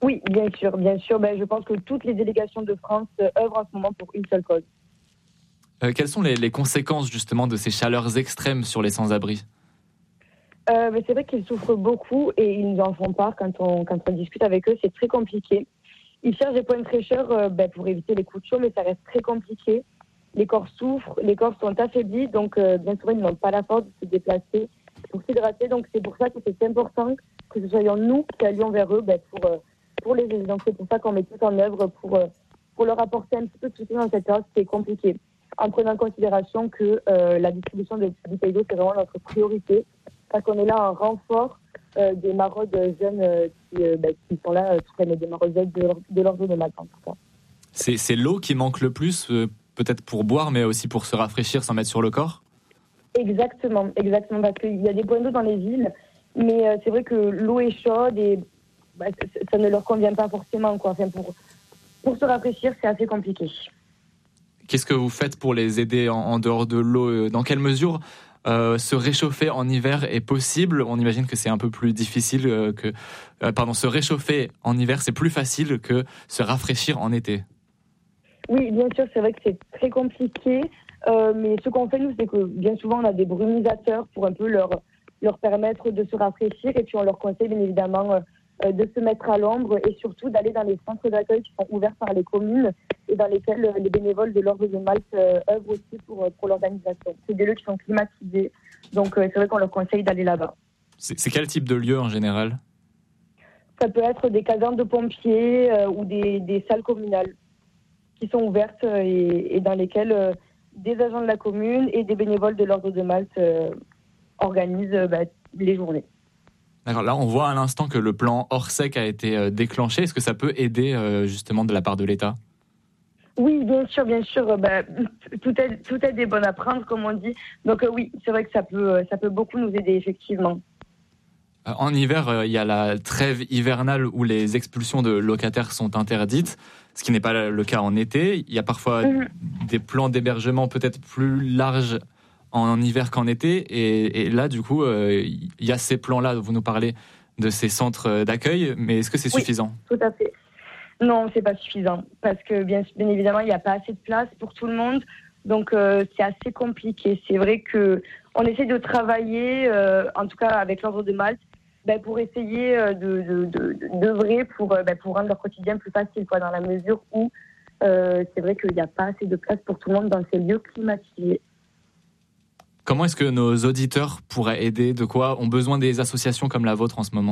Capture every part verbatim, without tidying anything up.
Oui, bien sûr, bien sûr. Ben, je pense que toutes les délégations de France euh, œuvrent en ce moment pour une seule cause. Euh, quelles sont les, les conséquences justement de ces chaleurs extrêmes sur les sans-abri ? Euh, mais c'est vrai qu'ils souffrent beaucoup et ils nous en font part quand on, quand on discute avec eux. C'est très compliqué. Ils cherchent des points de fraîcheur euh, ben, pour éviter les coups de chaud, mais ça reste très compliqué. Les corps souffrent, les corps sont affaiblis, donc euh, bien souvent ils n'ont pas la force de se déplacer pour s'hydrater. Donc c'est pour ça que c'est important que ce soyons nous qui allions vers eux ben, pour, euh, pour les aider. Donc c'est pour ça qu'on met tout en œuvre pour, euh, pour leur apporter un petit peu de soutien dans cette période qui est compliquée. En prenant en considération que euh, la distribution de bouteilles d'eau, c'est vraiment notre priorité. Parce qu'on est là en renfort euh, des maraudes jeunes euh, qui, euh, bah, qui sont là, euh, qui prennent des maraudes de, leur, de l'ordre de matin en tout cas. C'est, c'est l'eau qui manque le plus, euh, peut-être pour boire, mais aussi pour se rafraîchir sans mettre sur le corps ? Exactement, exactement, parce qu'il y a des points d'eau dans les villes, mais euh, c'est vrai que l'eau est chaude et bah, ça, ça ne leur convient pas forcément, quoi. Enfin, pour, pour se rafraîchir, c'est assez compliqué. Qu'est-ce que vous faites pour les aider en, en dehors de l'eau ? Dans quelle mesure euh, se réchauffer en hiver est possible ? On imagine que c'est un peu plus difficile euh, que... Euh, pardon, se réchauffer en hiver, c'est plus facile que se rafraîchir en été. Oui, bien sûr, c'est vrai que c'est très compliqué, euh, mais ce qu'on fait, nous, c'est que bien souvent, on a des brumisateurs pour un peu leur, leur permettre de se rafraîchir, et puis on leur conseille, bien évidemment, euh, de se mettre à l'ombre et surtout d'aller dans les centres d'accueil qui sont ouverts par les communes et dans lesquels les bénévoles de l'Ordre de Malte euh, œuvrent aussi pour, pour l'organisation. C'est des lieux qui sont climatisés, donc euh, c'est vrai qu'on leur conseille d'aller là-bas. C'est, c'est quel type de lieu en général ? Ça peut être des casernes de pompiers euh, ou des, des salles communales qui sont ouvertes euh, et, et dans lesquelles euh, des agents de la commune et des bénévoles de l'Ordre de Malte euh, organisent euh, bah, les journées. D'accord. Là, on voit à l'instant que le plan Orsec a été euh, déclenché. Est-ce que ça peut aider euh, justement de la part de l'État ? Oui, bien sûr, bien sûr. Bah, tout est tout est des bonnes à prendre, comme on dit. Donc euh, oui, c'est vrai que ça peut ça peut beaucoup nous aider effectivement. Euh, en hiver, euh, il y a la trêve hivernale où les expulsions de locataires sont interdites, ce qui n'est pas le cas en été. Il y a parfois mmh. des plans d'hébergement peut-être plus larges en hiver qu'en été, et, et là, du coup, euh, il y a ces plans-là. Vous nous parlez de ces centres d'accueil, mais est-ce que c'est oui, suffisant ? Tout à fait. Non, c'est pas suffisant, parce que bien, bien évidemment, il n'y a pas assez de place pour tout le monde, donc euh, c'est assez compliqué. C'est vrai que on essaie de travailler, euh, en tout cas avec l'Ordre de Malte, ben, pour essayer euh, de, de, de, d'œuvrer pour, euh, ben, pour rendre leur quotidien plus facile, quoi, dans la mesure où euh, c'est vrai qu'il n'y a pas assez de place pour tout le monde dans ces lieux climatisés. Comment est-ce que nos auditeurs pourraient aider ? De quoi ont besoin des associations comme la vôtre en ce moment ?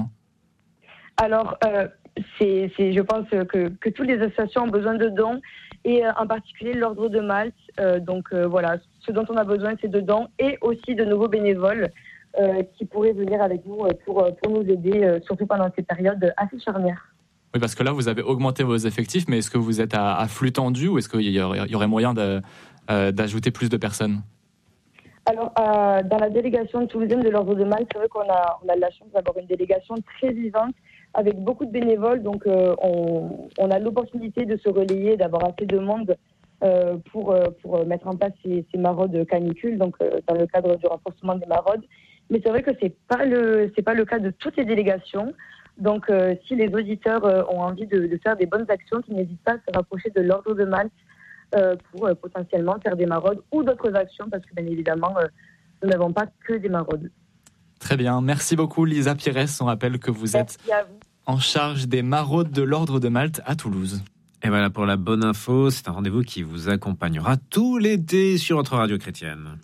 Alors, euh, c'est, c'est, je pense que, que toutes les associations ont besoin de dons, et euh, en particulier l'Ordre de Malte. Euh, donc euh, voilà, ce dont on a besoin, c'est de dons et aussi de nouveaux bénévoles euh, qui pourraient venir avec nous pour, pour nous aider, euh, surtout pendant ces périodes assez charnières. Oui, parce que là, vous avez augmenté vos effectifs, mais est-ce que vous êtes à, à flux tendu ou est-ce qu'il y aurait, il y aurait moyen de, euh, d'ajouter plus de personnes ? Alors, euh, dans la délégation toulousaine de l'Ordre de Malte, c'est vrai qu'on a, on a de la chance d'avoir une délégation très vivante avec beaucoup de bénévoles. Donc, euh, on, on a l'opportunité de se relayer, d'avoir assez de monde euh, pour, euh, pour mettre en place ces, ces maraudes canicules, donc euh, dans le cadre du renforcement des maraudes. Mais c'est vrai que c'est pas le, c'est pas le cas de toutes les délégations. Donc, euh, si les auditeurs euh, ont envie de, de faire des bonnes actions, qu'ils n'hésitent pas à se rapprocher de l'Ordre de Malte Euh, pour euh, potentiellement faire des maraudes ou d'autres actions, parce que bien évidemment, euh, nous n'avons pas que des maraudes. Très bien, merci beaucoup Lisa Pires. On rappelle que vous êtes en charge des maraudes de l'Ordre de Malte à Toulouse. Et voilà pour la bonne info, c'est un rendez-vous qui vous accompagnera tout l'été sur votre radio chrétienne.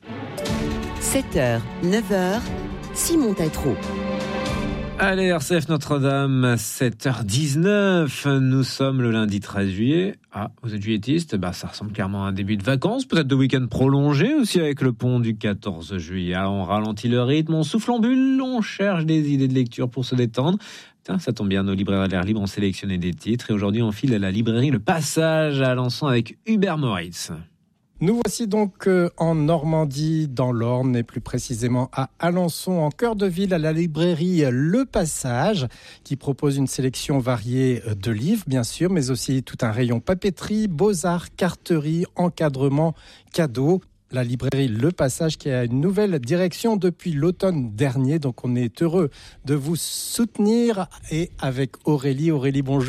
sept heures, neuf heures, Simon Tétrault. Allez, R C F Notre-Dame, sept heures dix-neuf, nous sommes le lundi treize juillet. Ah, vous êtes juillettiste ? Bah, ça ressemble clairement à un début de vacances, peut-être de week-end prolongé aussi avec le pont du quatorze juillet. Ah, on ralentit le rythme, on souffle en bulle, on cherche des idées de lecture pour se détendre. Tiens, ça tombe bien, nos libraires à l'air libre ont sélectionné des titres et aujourd'hui on file à la librairie Le Passage à Alençon avec Hubert Moritz. Nous voici donc en Normandie, dans l'Orne, et plus précisément à Alençon, en cœur de ville, à la librairie Le Passage, qui propose une sélection variée de livres, bien sûr, mais aussi tout un rayon papeterie, beaux-arts, carterie, encadrement, cadeaux. La librairie Le Passage qui a une nouvelle direction depuis l'automne dernier, donc on est heureux de vous soutenir. Et avec Aurélie, Aurélie, bonjour.